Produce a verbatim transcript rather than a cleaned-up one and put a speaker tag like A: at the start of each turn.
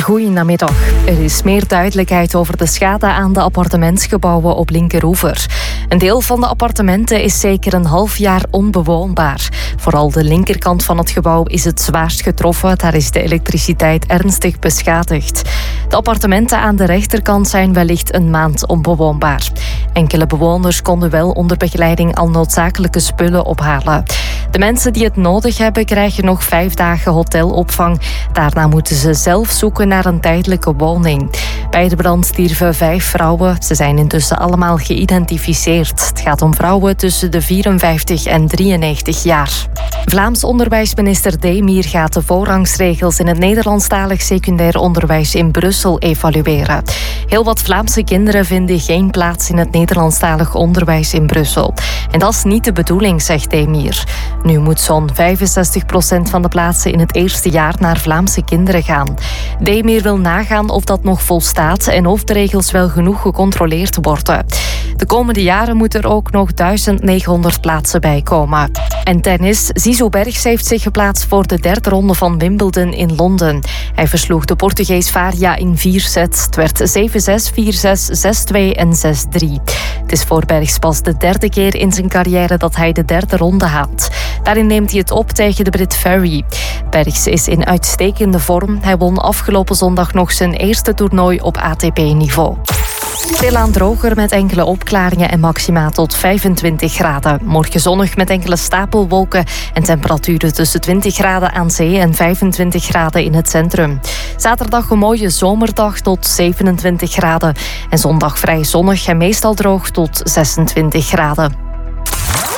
A: Goedemiddag. Er is meer duidelijkheid over de schade aan de appartementsgebouwen op Linkeroever. Een deel van de appartementen is zeker een half jaar onbewoonbaar. Vooral de linkerkant van het gebouw is het zwaarst getroffen. Daar is de elektriciteit ernstig beschadigd. De appartementen aan de rechterkant zijn wellicht een maand onbewoonbaar. Enkele bewoners konden wel onder begeleiding al noodzakelijke spullen ophalen. De mensen die het nodig hebben krijgen nog vijf dagen hotelopvang. Daarna moeten ze zelf zoeken naar een tijdelijke woning. Bij de brand stierven vijf vrouwen. Ze zijn intussen allemaal geïdentificeerd. Het gaat om vrouwen tussen de vierenvijftig en drieënnegentig jaar. Vlaams onderwijsminister Demir gaat de voorrangsregels in het Nederlandstalig secundair onderwijs in Brussel evalueren. Heel wat Vlaamse kinderen vinden geen plaats in het Nederlandstalig onderwijs in Brussel. En dat is niet de bedoeling, zegt Demir. Nu moet zo'n vijfenzestig procent van de plaatsen in het eerste jaar naar Vlaamse kinderen gaan. Demir wil nagaan of dat nog volstaat en of de regels wel genoeg gecontroleerd worden. De komende jaren moeten er ook nog duizend negenhonderd plaatsen bij komen. En tennis. Zizou Bergs heeft zich geplaatst voor de derde ronde van Wimbledon in Londen. Hij versloeg de Portugees Faria in vier sets. Het werd zeven zes, vier zes, zes twee en zes drie. Het is voor Bergs pas de derde keer in zijn carrière dat hij de derde ronde haalt. Daarin neemt hij het op tegen de Brit Ferry. Bergs is in uitstekende vorm. Hij won afgelopen zondag nog zijn eerste toernooi op A T P-niveau. Stilaan droger met enkele opklaringen en maxima tot vijfentwintig graden. Morgen zonnig met enkele stapelwolken en temperaturen tussen twintig graden aan zee en vijfentwintig graden in het centrum. Zaterdag een mooie zomerdag tot zevenentwintig graden. En zondag vrij zonnig en meestal droog tot zesentwintig graden.